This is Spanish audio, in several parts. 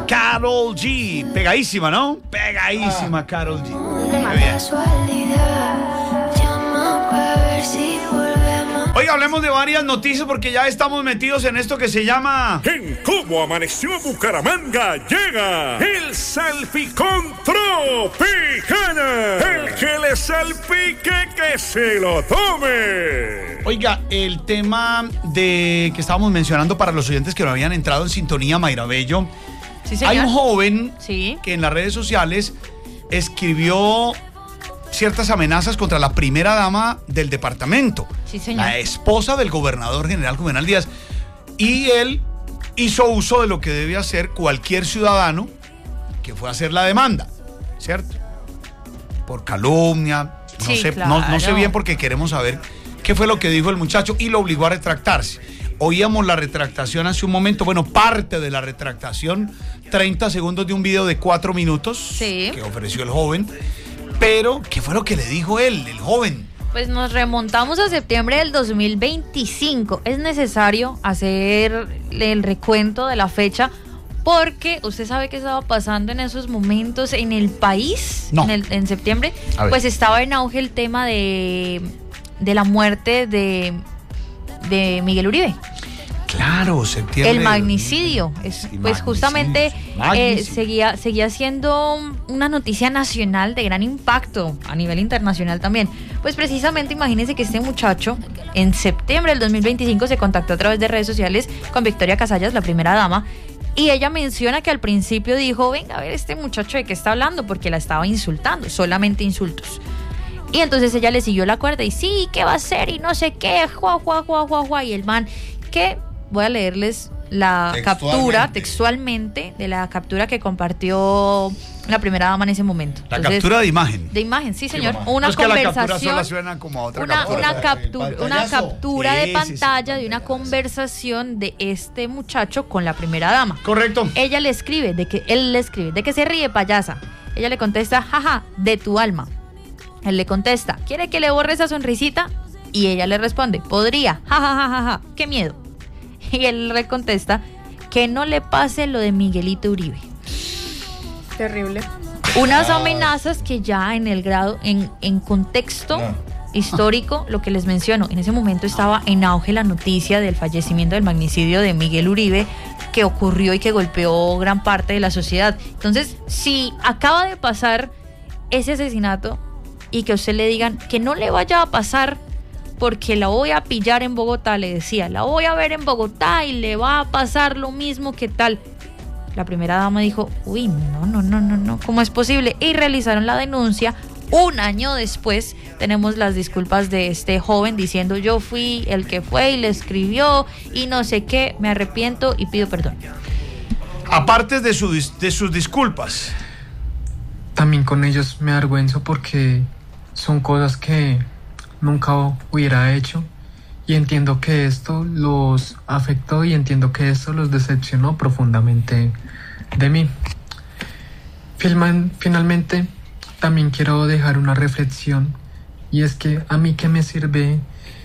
Karol G. Pegadísima, ¿no? Pegadísima, Karol G. Muy bien. Oiga, hablemos de varias noticias porque ya estamos metidos en esto que se llama... En Cómo Amaneció Bucaramanga llega el Salpicón Tropicana. El que le salpique que se lo tome. Oiga, el tema que estábamos mencionando para los oyentes que no habían entrado en sintonía, Mayra Bello. Sí, señor. Hay un joven sí. que en las redes sociales escribió ciertas amenazas contra la primera dama del departamento, sí, señor. La esposa del gobernador general Juvenal Díaz, y él hizo uso de lo que debe hacer cualquier ciudadano que fue a hacer la demanda, ¿cierto? Por calumnia, no sí, sé, claro. no sé bien porque queremos saber qué fue lo que dijo el muchacho y lo obligó a retractarse. Oíamos la retractación hace un momento, bueno, parte de la retractación, 30 segundos de un video de 4 minutos sí. que ofreció el joven. Pero, ¿qué fue lo que le dijo él, el joven? Pues nos remontamos a septiembre del 2025. Es necesario hacer el recuento de la fecha porque usted sabe qué estaba pasando en esos momentos en el país, no. en septiembre. Pues estaba en auge el tema de la muerte de Miguel Uribe. Claro, septiembre. El magnicidio. Pues justamente seguía siendo una noticia nacional de gran impacto a nivel internacional también. Pues precisamente imagínense que este muchacho en septiembre del 2025 se contactó a través de redes sociales con Victoria Casallas, la primera dama, y ella menciona que al principio dijo, venga a ver este muchacho de qué está hablando, porque la estaba insultando, solamente insultos. Y entonces ella le siguió la cuerda y sí, ¿qué va a hacer? Y no sé qué, y el man que... Voy a leerles la captura textualmente de la captura que compartió la primera dama en ese momento. Entonces, la captura de imagen. De imagen, sí, señor. Una no es conversación. Que la captura sola suena como a otra una captura de pantalla de una conversación de este muchacho con la primera dama. Correcto. Él le escribe, de que se ríe, payasa. Ella le contesta, jaja, de tu alma. Él le contesta, ¿quiere que le borre esa sonrisita? Y ella le responde, podría, jajajaja, qué miedo. Y él le contesta que no le pase lo de Miguelito Uribe. Terrible. Unas amenazas que ya en el grado, en contexto histórico, lo que les menciono, en ese momento estaba en auge la noticia del fallecimiento del magnicidio de Miguel Uribe, que ocurrió y que golpeó gran parte de la sociedad. Entonces, si acaba de pasar ese asesinato y que a usted le digan que no le vaya a pasar porque la voy a pillar en Bogotá, le decía, la voy a ver en Bogotá y le va a pasar lo mismo que tal. La primera dama dijo, uy, no, ¿cómo es posible? Y realizaron la denuncia. Un año después tenemos las disculpas de este joven diciendo, yo fui el que fue y le escribió y no sé qué, me arrepiento y pido perdón. Aparte de sus disculpas. También con ellos me avergüenzo porque son cosas que nunca hubiera hecho y entiendo que esto los afectó y entiendo que esto los decepcionó profundamente de mí. Finalmente, también quiero dejar una reflexión y es que a mí qué me sirve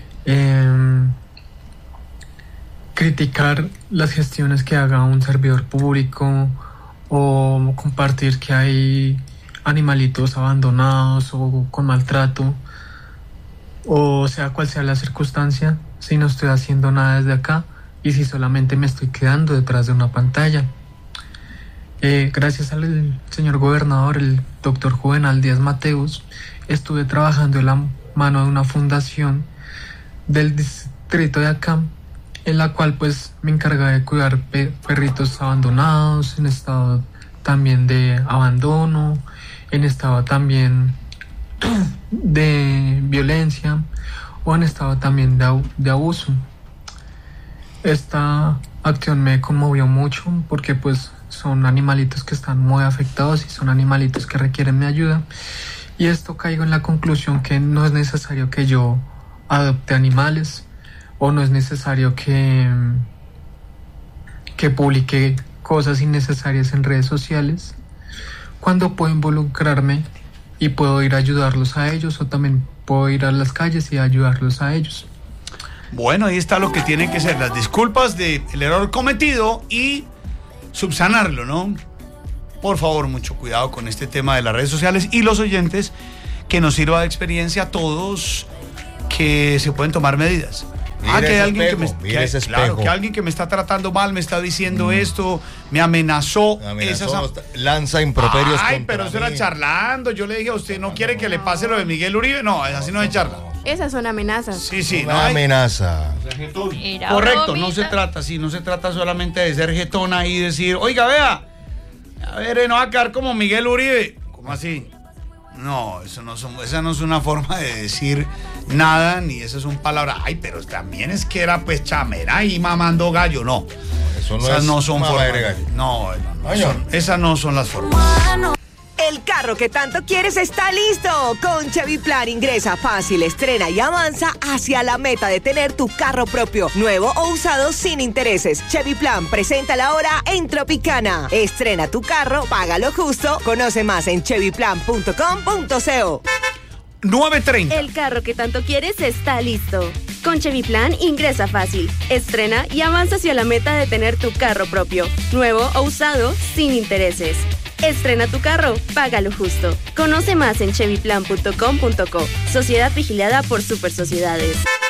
criticar las gestiones que haga un servidor público o compartir que hay animalitos abandonados o con maltrato, o sea cual sea la circunstancia, si no estoy haciendo nada desde acá y si solamente me estoy quedando detrás de una pantalla. Gracias al señor gobernador, el doctor Juvenal Díaz Mateus, estuve trabajando en la mano de una fundación del distrito de acá, en la cual pues me encargaba de cuidar perritos abandonados, en estado también de abandono, en estado también de violencia o en estado también de abuso. Esta acción me conmovió mucho porque pues son animalitos que están muy afectados y son animalitos que requieren mi ayuda, y esto caigo en la conclusión que no es necesario que yo adopte animales o no es necesario que publique cosas innecesarias en redes sociales cuando puedo involucrarme y puedo ir a ayudarlos a ellos, o también puedo ir a las calles y ayudarlos a ellos. Bueno, ahí está lo que tienen que ser las disculpas del error cometido y subsanarlo, ¿no? por favor, mucho cuidado con este tema de las redes sociales y los oyentes, que nos sirva de experiencia a todos que se pueden tomar medidas. Mire Que hay alguien espejo, que alguien que me está tratando mal me está diciendo esto, me amenazó. Lanza improperios. Ay, pero eso era charlando. Yo le dije a usted, ¿no quiere que le pase lo de Miguel Uribe? No, así no es charla. Esas son amenazas. Sí, Una amenaza. Correcto, no se trata solamente de ser jetona y decir, oiga, vea, a ver, no va a quedar como Miguel Uribe. ¿Cómo así? No, esa no es una forma de decir nada, ni esas son palabras. Ay, pero también es que era pues chamera y mamando gallo. No, esas no son formas. No, esas no son las formas. El carro que tanto quieres está listo. Con Chevy Plan ingresa fácil, estrena y avanza hacia la meta de tener tu carro propio, nuevo o usado sin intereses. Chevy Plan presenta la hora en Tropicana. Estrena tu carro, págalo justo. Conoce más en chevyplan.com.co. 9:30. El carro que tanto quieres está listo. Con Chevy Plan ingresa fácil, estrena y avanza hacia la meta de tener tu carro propio, nuevo o usado sin intereses. Estrena tu carro, págalo justo. Conoce más en chevyplan.com.co. Sociedad vigilada por Super Sociedades.